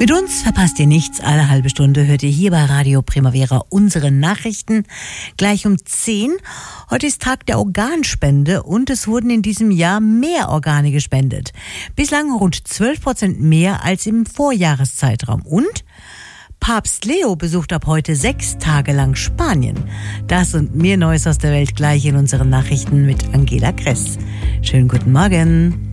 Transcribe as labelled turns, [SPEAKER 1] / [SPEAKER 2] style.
[SPEAKER 1] Mit uns verpasst ihr nichts. Alle halbe Stunde hört ihr hier bei Radio Primavera unsere Nachrichten. Gleich um 10. Heute ist Tag der Organspende und es wurden in diesem Jahr mehr Organe gespendet. Bislang rund 12% mehr als im Vorjahreszeitraum. Und Papst Leo besucht ab heute 6 Tage lang Spanien. Das und mehr Neues aus der Welt gleich in unseren Nachrichten mit Angela Kress. Schönen guten Morgen.